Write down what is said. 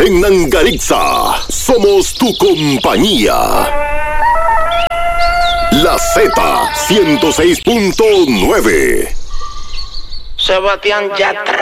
En Nangarixa, somos tu compañía. La Z 106.9. Sebastián Yatra.